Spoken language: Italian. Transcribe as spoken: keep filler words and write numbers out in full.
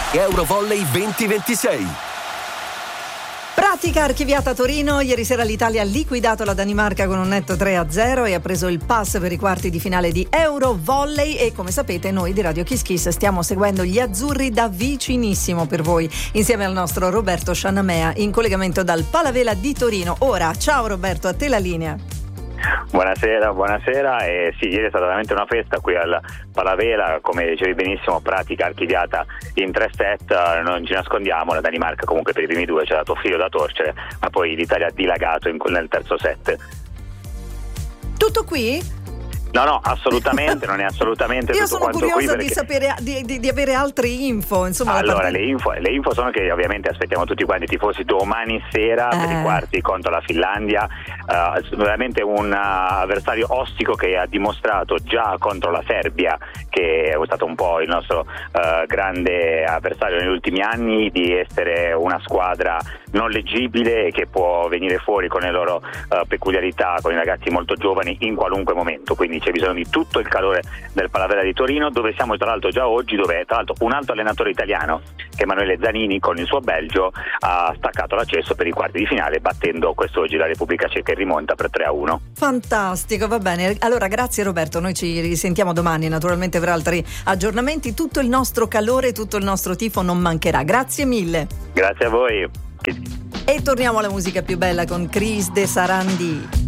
Eurovolley duemilaventisei. Pratica archiviata a Torino. Ieri sera l'Italia ha liquidato la Danimarca con un netto tre a zero e ha preso il pass per i quarti di finale di Eurovolley, e come sapete noi di Radio Kiss Kiss stiamo seguendo gli azzurri da vicinissimo per voi, insieme al nostro Roberto Sciannamea in collegamento dal Palavela di Torino. Ora, ciao Roberto, a te la linea. Buonasera, buonasera. E sì, ieri è stata veramente una festa qui al Palavela, come dicevi benissimo, pratica archiviata in tre set, non ci nascondiamo, la Danimarca comunque per i primi due ci ha dato filo da torcere, ma poi l'Italia ha dilagato in, nel terzo set. Tutto qui? No, no, assolutamente, non è assolutamente Io tutto sono quanto curiosa qui perché... di sapere, di, di, di avere altre info. Insomma, allora, parte... le info, le info sono che ovviamente aspettiamo tutti quanti i tifosi domani sera eh. per i quarti contro la Finlandia. Uh, veramente un uh, avversario ostico che ha dimostrato già contro la Serbia, che è stato un po' il nostro uh, grande avversario negli ultimi anni, di essere una squadra non leggibile e che può venire fuori con le loro uh, peculiarità, con i ragazzi molto giovani in qualunque momento. Quindi c'è bisogno di tutto il calore del Palavela di Torino, dove siamo tra l'altro già oggi, dove tra l'altro un altro allenatore italiano, che è Emanuele Zanini, con il suo Belgio ha staccato l'accesso per i quarti di finale, battendo quest'oggi la Repubblica Ceca in rimonta per tre a uno. Fantastico, va bene. Allora grazie Roberto, noi ci risentiamo domani naturalmente per altri aggiornamenti. Tutto il nostro calore, tutto il nostro tifo non mancherà. Grazie mille. Grazie a voi. E torniamo alla musica più bella con Chris De Sarandì.